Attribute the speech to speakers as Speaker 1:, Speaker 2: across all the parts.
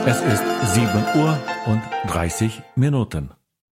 Speaker 1: Es ist 7:30 Uhr.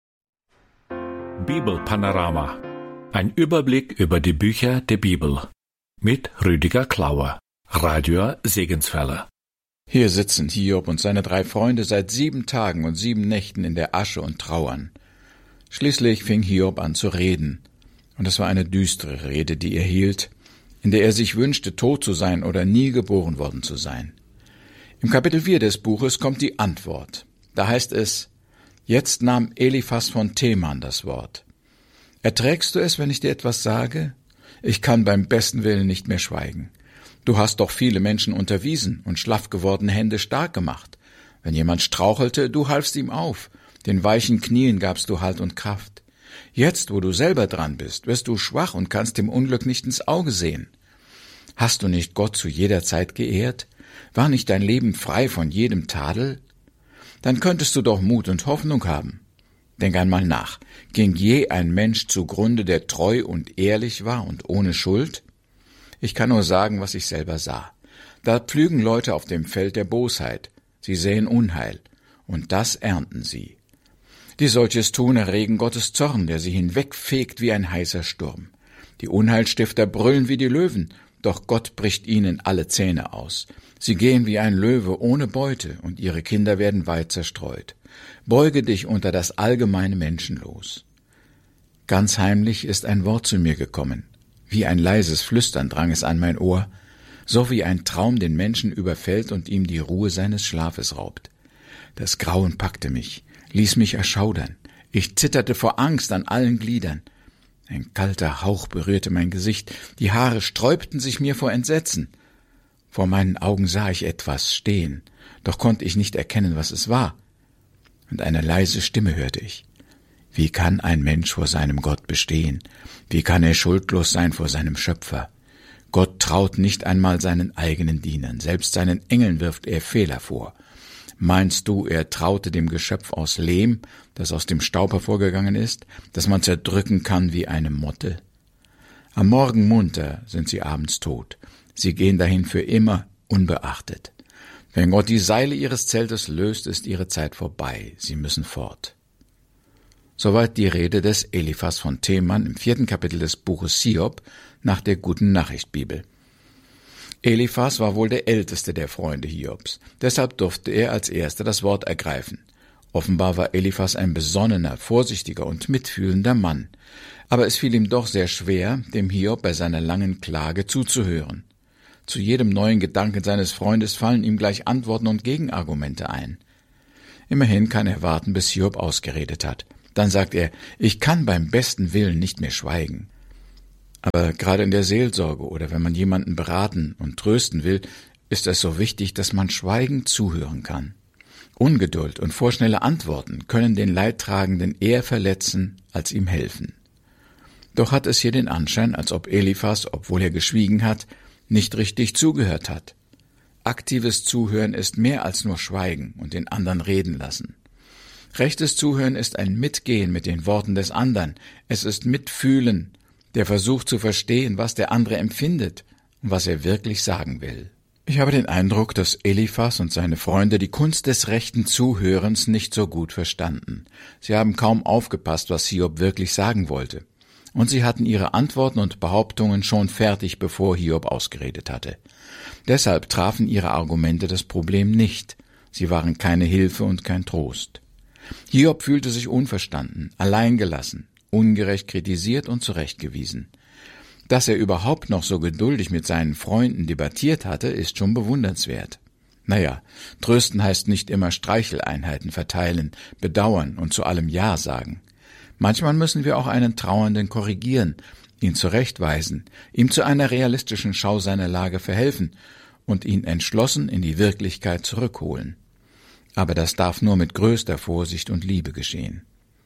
Speaker 1: Bibelpanorama. Ein Überblick über die Bücher der Bibel. Mit Rüdiger Klauer, Radio Segenswelle.
Speaker 2: Hier sitzen Hiob und seine 3 Freunde seit 7 Tagen und 7 Nächten in der Asche und trauern. Schließlich fing Hiob an zu reden. Und es war eine düstere Rede, die er hielt, in der er sich wünschte, tot zu sein oder nie geboren worden zu sein. Im Kapitel 4 des Buches kommt die Antwort. Da heißt es: Jetzt nahm Eliphas von Teman das Wort. Erträgst du es, wenn ich dir etwas sage? Ich kann beim besten Willen nicht mehr schweigen. Du hast doch viele Menschen unterwiesen und schlaff gewordene Hände stark gemacht. Wenn jemand strauchelte, du halfst ihm auf. Den weichen Knien gabst du Halt und Kraft. Jetzt, wo du selber dran bist, wirst du schwach und kannst dem Unglück nicht ins Auge sehen. Hast du nicht Gott zu jeder Zeit geehrt? War nicht dein Leben frei von jedem Tadel? Dann könntest du doch Mut und Hoffnung haben. Denk einmal nach. Ging je ein Mensch zugrunde, der treu und ehrlich war und ohne Schuld? Ich kann nur sagen, was ich selber sah. Da pflügen Leute auf dem Feld der Bosheit. Sie säen Unheil, und das ernten sie. Die solches tun, erregen Gottes Zorn, der sie hinwegfegt wie ein heißer Sturm. Die Unheilstifter brüllen wie die Löwen, doch Gott bricht ihnen alle Zähne aus. Sie gehen wie ein Löwe ohne Beute, und ihre Kinder werden weit zerstreut. Beuge dich unter das allgemeine Menschenlos. Ganz heimlich ist ein Wort zu mir gekommen. Wie ein leises Flüstern drang es an mein Ohr, so wie ein Traum den Menschen überfällt und ihm die Ruhe seines Schlafes raubt. Das Grauen packte mich, ließ mich erschaudern. Ich zitterte vor Angst an allen Gliedern. Ein kalter Hauch berührte mein Gesicht, die Haare sträubten sich mir vor Entsetzen. Vor meinen Augen sah ich etwas stehen, doch konnte ich nicht erkennen, was es war. Und eine leise Stimme hörte ich. Wie kann ein Mensch vor seinem Gott bestehen? Wie kann er schuldlos sein vor seinem Schöpfer? Gott traut nicht einmal seinen eigenen Dienern, selbst seinen Engeln wirft er Fehler vor. Meinst du, er traute dem Geschöpf aus Lehm, das aus dem Staub hervorgegangen ist, das man zerdrücken kann wie eine Motte? Am Morgen munter sind sie abends tot. Sie gehen dahin für immer, unbeachtet. Wenn Gott die Seile ihres Zeltes löst, ist ihre Zeit vorbei. Sie müssen fort. Soweit die Rede des Eliphas von Teman im 4. Kapitel des Buches Hiob nach der Guten Nachricht Bibel. Eliphas war wohl der älteste der Freunde Hiobs. Deshalb durfte er als erster das Wort ergreifen. Offenbar war Eliphas ein besonnener, vorsichtiger und mitfühlender Mann. Aber es fiel ihm doch sehr schwer, dem Hiob bei seiner langen Klage zuzuhören. Zu jedem neuen Gedanken seines Freundes fallen ihm gleich Antworten und Gegenargumente ein. Immerhin kann er warten, bis Hiob ausgeredet hat. Dann sagt er, ich kann beim besten Willen nicht mehr schweigen. Aber gerade in der Seelsorge oder wenn man jemanden beraten und trösten will, ist es so wichtig, dass man schweigend zuhören kann. Ungeduld und vorschnelle Antworten können den Leidtragenden eher verletzen, als ihm helfen. Doch hat es hier den Anschein, als ob Eliphas, obwohl er geschwiegen hat, nicht richtig zugehört hat. Aktives Zuhören ist mehr als nur Schweigen und den anderen reden lassen. Rechtes Zuhören ist ein Mitgehen mit den Worten des anderen. Es ist Mitfühlen, der Versuch zu verstehen, was der andere empfindet und was er wirklich sagen will. Ich habe den Eindruck, dass Eliphas und seine Freunde die Kunst des rechten Zuhörens nicht so gut verstanden. Sie haben kaum aufgepasst, was Hiob wirklich sagen wollte. Und sie hatten ihre Antworten und Behauptungen schon fertig, bevor Hiob ausgeredet hatte. Deshalb trafen ihre Argumente das Problem nicht. Sie waren keine Hilfe und kein Trost. Hiob fühlte sich unverstanden, alleingelassen, ungerecht kritisiert und zurechtgewiesen. Dass er überhaupt noch so geduldig mit seinen Freunden debattiert hatte, ist schon bewundernswert. Naja, trösten heißt nicht immer Streicheleinheiten verteilen, bedauern und zu allem Ja sagen. Manchmal müssen wir auch einen Trauernden korrigieren, ihn zurechtweisen, ihm zu einer realistischen Schau seiner Lage verhelfen und ihn entschlossen in die Wirklichkeit zurückholen. Aber das darf nur mit größter Vorsicht und Liebe geschehen.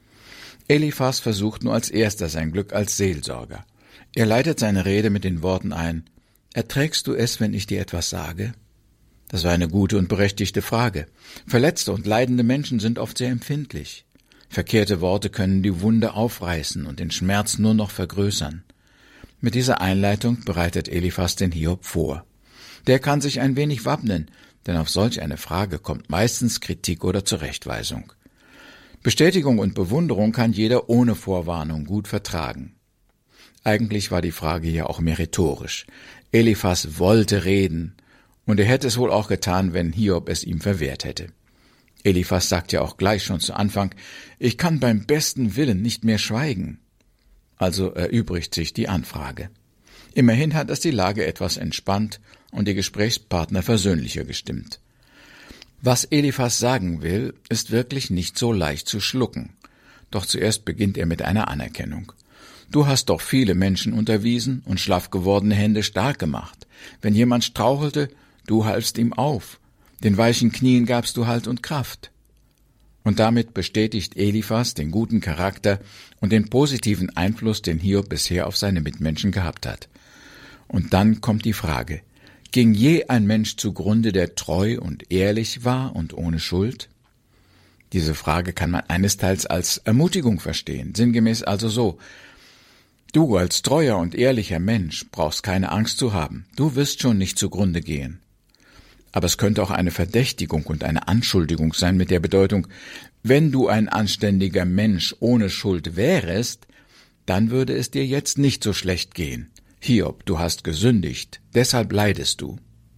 Speaker 2: Eliphas versucht nur als erster sein Glück als Seelsorger. Er leitet seine Rede mit den Worten ein: Erträgst du es, wenn ich dir etwas sage? Das war eine gute und berechtigte Frage. Verletzte und leidende Menschen sind oft sehr empfindlich. Verkehrte Worte können die Wunde aufreißen und den Schmerz nur noch vergrößern. Mit dieser Einleitung bereitet Eliphas den Hiob vor. Der kann sich ein wenig wappnen, denn auf solch eine Frage kommt meistens Kritik oder Zurechtweisung. Bestätigung und Bewunderung kann jeder ohne Vorwarnung gut vertragen. Eigentlich war die Frage ja auch mehr rhetorisch. Eliphas wollte reden, und er hätte es wohl auch getan, wenn Hiob es ihm verwehrt hätte. Eliphas sagt ja auch gleich schon zu Anfang, ich kann beim besten Willen nicht mehr schweigen. Also erübrigt sich die Anfrage. Immerhin hat es die Lage etwas entspannt und die Gesprächspartner versöhnlicher gestimmt. Was Eliphas sagen will, ist wirklich nicht so leicht zu schlucken. Doch zuerst beginnt er mit einer Anerkennung. Du hast doch viele Menschen unterwiesen und schlaff gewordene Hände stark gemacht. Wenn jemand strauchelte, du halfst ihm auf. Den weichen Knien gabst du Halt und Kraft. Und damit bestätigt Eliphas den guten Charakter und den positiven Einfluss, den Hiob bisher auf seine Mitmenschen gehabt hat. Und dann kommt die Frage, ging je ein Mensch zugrunde, der treu und ehrlich war und ohne Schuld? Diese Frage kann man einesteils als Ermutigung verstehen, sinngemäß also so: Du als treuer und ehrlicher Mensch brauchst keine Angst zu haben, du wirst schon nicht zugrunde gehen. Aber es könnte auch eine Verdächtigung und eine Anschuldigung sein mit der Bedeutung, wenn du ein anständiger Mensch ohne Schuld wärest, dann würde es dir jetzt nicht so schlecht gehen. Hiob, du hast gesündigt, deshalb leidest du.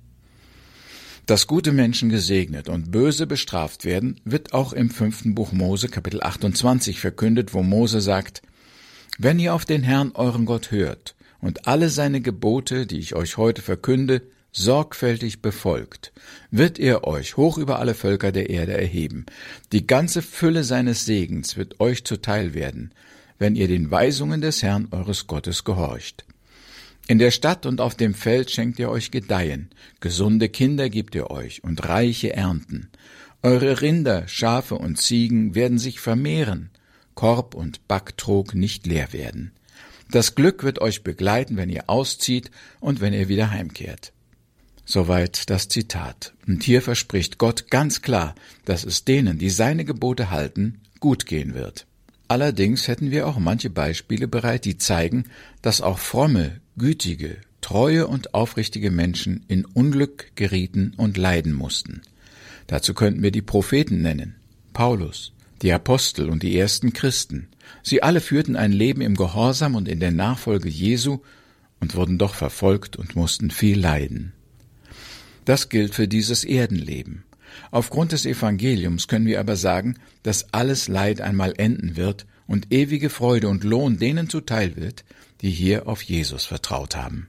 Speaker 2: Dass gute Menschen gesegnet und böse bestraft werden, wird auch im 5. Buch Mose, Kapitel 28 verkündet, wo Mose sagt, wenn ihr auf den Herrn, euren Gott, hört und alle seine Gebote, die ich euch heute verkünde, sorgfältig befolgt, wird er euch hoch über alle Völker der Erde erheben. Die ganze Fülle seines Segens wird euch zuteil werden, wenn ihr den Weisungen des Herrn, eures Gottes, gehorcht. In der Stadt und auf dem Feld schenkt er euch Gedeihen, gesunde Kinder gibt er euch und reiche Ernten. Eure Rinder, Schafe und Ziegen werden sich vermehren, Korb und Backtrog nicht leer werden. Das Glück wird euch begleiten, wenn ihr auszieht und wenn ihr wieder heimkehrt. Soweit das Zitat. Und hier verspricht Gott ganz klar, dass es denen, die seine Gebote halten, gut gehen wird. Allerdings hätten wir auch manche Beispiele bereit, die zeigen, dass auch fromme, gütige, treue und aufrichtige Menschen in Unglück gerieten und leiden mussten. Dazu könnten wir die Propheten nennen, Paulus, die Apostel und die ersten Christen. Sie alle führten ein Leben im Gehorsam und in der Nachfolge Jesu und wurden doch verfolgt und mussten viel leiden. Das gilt für dieses Erdenleben. Aufgrund des Evangeliums können wir aber sagen, dass alles Leid einmal enden wird und ewige Freude und Lohn denen zuteil wird, die hier auf Jesus vertraut haben.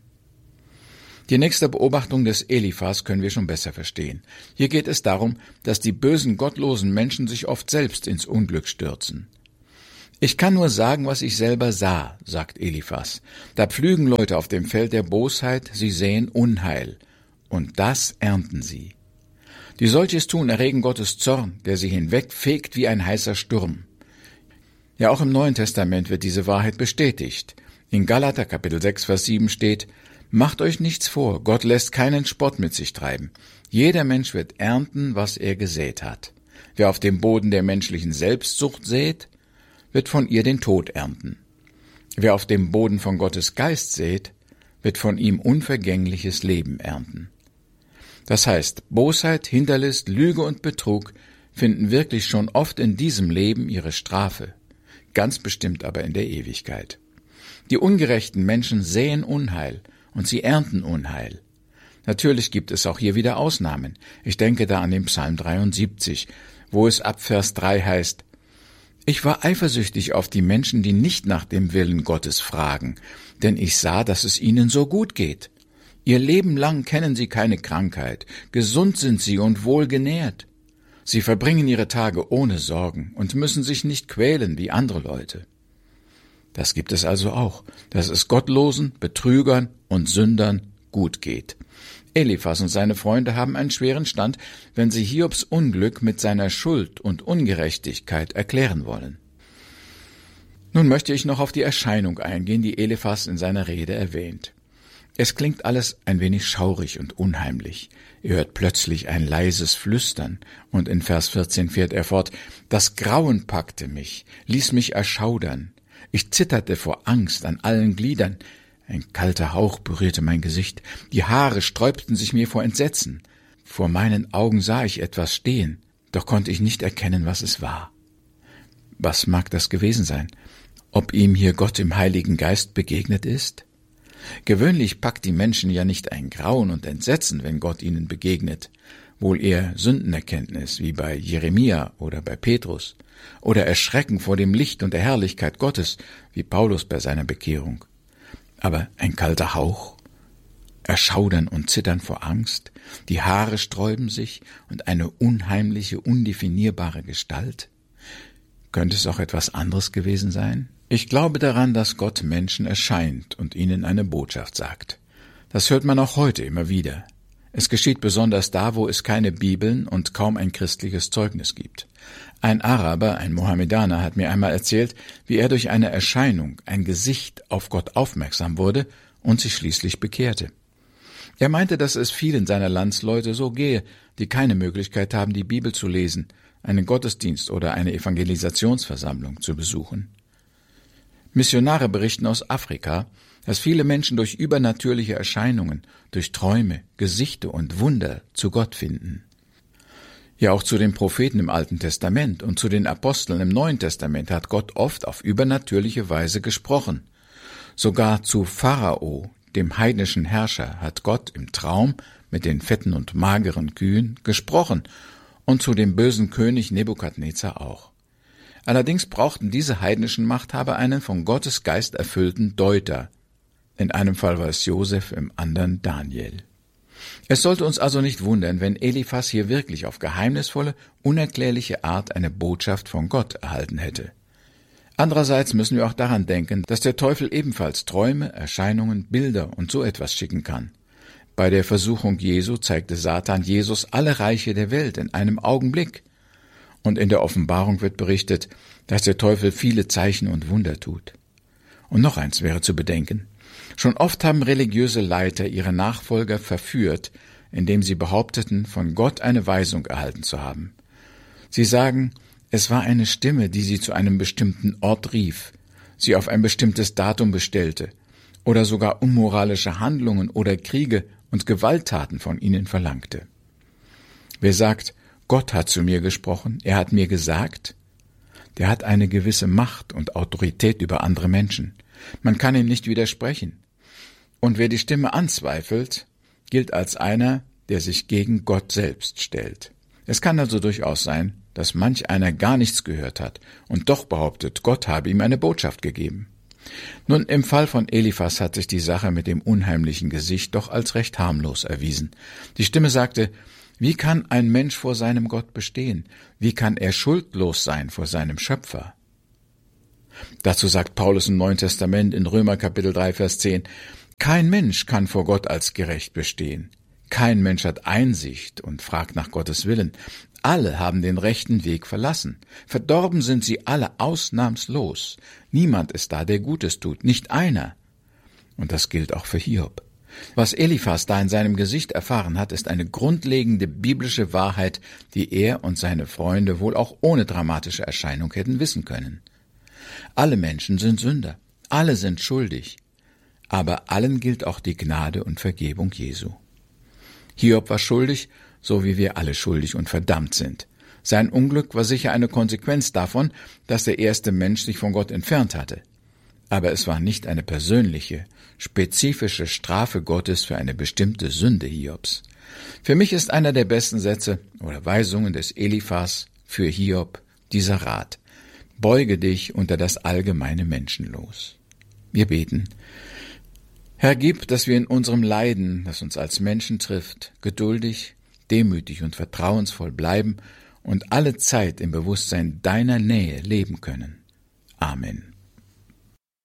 Speaker 2: Die nächste Beobachtung des Eliphas können wir schon besser verstehen. Hier geht es darum, dass die bösen, gottlosen Menschen sich oft selbst ins Unglück stürzen. Ich kann nur sagen, was ich selber sah, sagt Eliphas. Da pflügen Leute auf dem Feld der Bosheit, sie säen Unheil, und das ernten sie. Die solches tun, erregen Gottes Zorn, der sie hinwegfegt wie ein heißer Sturm. Ja, auch im Neuen Testament wird diese Wahrheit bestätigt. In Galater Kapitel 6, Vers 7 steht, Macht euch nichts vor, Gott lässt keinen Spott mit sich treiben. Jeder Mensch wird ernten, was er gesät hat. Wer auf dem Boden der menschlichen Selbstsucht sät, wird von ihr den Tod ernten. Wer auf dem Boden von Gottes Geist sät, wird von ihm unvergängliches Leben ernten. Das heißt, Bosheit, Hinterlist, Lüge und Betrug finden wirklich schon oft in diesem Leben ihre Strafe, ganz bestimmt aber in der Ewigkeit. Die ungerechten Menschen säen Unheil und sie ernten Unheil. Natürlich gibt es auch hier wieder Ausnahmen. Ich denke da an den Psalm 73, wo es ab Vers 3 heißt, Ich war eifersüchtig auf die Menschen, die nicht nach dem Willen Gottes fragen, denn ich sah, dass es ihnen so gut geht. Ihr Leben lang kennen sie keine Krankheit, gesund sind sie und wohlgenährt. Sie verbringen ihre Tage ohne Sorgen und müssen sich nicht quälen wie andere Leute. Das gibt es also auch, dass es Gottlosen, Betrügern und Sündern gut geht. Eliphas und seine Freunde haben einen schweren Stand, wenn sie Hiobs Unglück mit seiner Schuld und Ungerechtigkeit erklären wollen. Nun möchte ich noch auf die Erscheinung eingehen, die Eliphas in seiner Rede erwähnt. Es klingt alles ein wenig schaurig und unheimlich. Er hört plötzlich ein leises Flüstern, und in Vers 14 fährt er fort, Das Grauen packte mich, ließ mich erschaudern. Ich zitterte vor Angst an allen Gliedern. Ein kalter Hauch berührte mein Gesicht, die Haare sträubten sich mir vor Entsetzen. Vor meinen Augen sah ich etwas stehen, doch konnte ich nicht erkennen, was es war. Was mag das gewesen sein? Ob ihm hier Gott im Heiligen Geist begegnet ist? Gewöhnlich packt die Menschen ja nicht ein Grauen und Entsetzen, wenn Gott ihnen begegnet, wohl eher Sündenerkenntnis, wie bei Jeremia oder bei Petrus, oder Erschrecken vor dem Licht und der Herrlichkeit Gottes, wie Paulus bei seiner Bekehrung. Aber ein kalter Hauch, Erschaudern und Zittern vor Angst, die Haare sträuben sich und eine unheimliche, undefinierbare Gestalt. Könnte es auch etwas anderes gewesen sein? Ich glaube daran, dass Gott Menschen erscheint und ihnen eine Botschaft sagt. Das hört man auch heute immer wieder. Es geschieht besonders da, wo es keine Bibeln und kaum ein christliches Zeugnis gibt. Ein Araber, ein Mohammedaner, hat mir einmal erzählt, wie er durch eine Erscheinung, ein Gesicht auf Gott aufmerksam wurde und sich schließlich bekehrte. Er meinte, dass es vielen seiner Landsleute so gehe, die keine Möglichkeit haben, die Bibel zu lesen, einen Gottesdienst oder eine Evangelisationsversammlung zu besuchen. Missionare berichten aus Afrika, dass viele Menschen durch übernatürliche Erscheinungen, durch Träume, Gesichte und Wunder zu Gott finden. Ja, auch zu den Propheten im Alten Testament und zu den Aposteln im Neuen Testament hat Gott oft auf übernatürliche Weise gesprochen. Sogar zu Pharao, dem heidnischen Herrscher, hat Gott im Traum mit den fetten und mageren Kühen gesprochen und zu dem bösen König Nebukadnezar auch. Allerdings brauchten diese heidnischen Machthaber einen von Gottes Geist erfüllten Deuter. In einem Fall war es Josef, im anderen Daniel. Es sollte uns also nicht wundern, wenn Eliphas hier wirklich auf geheimnisvolle, unerklärliche Art eine Botschaft von Gott erhalten hätte. Andererseits müssen wir auch daran denken, dass der Teufel ebenfalls Träume, Erscheinungen, Bilder und so etwas schicken kann. Bei der Versuchung Jesu zeigte Satan Jesus alle Reiche der Welt in einem Augenblick. Und in der Offenbarung wird berichtet, dass der Teufel viele Zeichen und Wunder tut. Und noch eins wäre zu bedenken. Schon oft haben religiöse Leiter ihre Nachfolger verführt, indem sie behaupteten, von Gott eine Weisung erhalten zu haben. Sie sagen, es war eine Stimme, die sie zu einem bestimmten Ort rief, sie auf ein bestimmtes Datum bestellte oder sogar unmoralische Handlungen oder Kriege und Gewalttaten von ihnen verlangte. Wer sagt, Gott hat zu mir gesprochen, er hat mir gesagt, der hat eine gewisse Macht und Autorität über andere Menschen. Man kann ihm nicht widersprechen. Und wer die Stimme anzweifelt, gilt als einer, der sich gegen Gott selbst stellt. Es kann also durchaus sein, dass manch einer gar nichts gehört hat und doch behauptet, Gott habe ihm eine Botschaft gegeben. Nun, im Fall von Eliphas hat sich die Sache mit dem unheimlichen Gesicht doch als recht harmlos erwiesen. Die Stimme sagte, wie kann ein Mensch vor seinem Gott bestehen? Wie kann er schuldlos sein vor seinem Schöpfer? Dazu sagt Paulus im Neuen Testament in Römer Kapitel 3, Vers 10, kein Mensch kann vor Gott als gerecht bestehen. Kein Mensch hat Einsicht und fragt nach Gottes Willen. Alle haben den rechten Weg verlassen. Verdorben sind sie alle ausnahmslos. Niemand ist da, der Gutes tut, nicht einer. Und das gilt auch für Hiob. Was Eliphas da in seinem Gesicht erfahren hat, ist eine grundlegende biblische Wahrheit, die er und seine Freunde wohl auch ohne dramatische Erscheinung hätten wissen können. Alle Menschen sind Sünder, alle sind schuldig, aber allen gilt auch die Gnade und Vergebung Jesu. Hiob war schuldig, so wie wir alle schuldig und verdammt sind. Sein Unglück war sicher eine Konsequenz davon, dass der erste Mensch sich von Gott entfernt hatte. Aber es war nicht eine persönliche, spezifische Strafe Gottes für eine bestimmte Sünde Hiobs. Für mich ist einer der besten Sätze oder Weisungen des Eliphas für Hiob dieser Rat: Beuge dich unter das allgemeine Menschenlos. Wir beten. Herr, gib, dass wir in unserem Leiden, das uns als Menschen trifft, geduldig, demütig und vertrauensvoll bleiben und alle Zeit im Bewusstsein deiner Nähe leben können. Amen.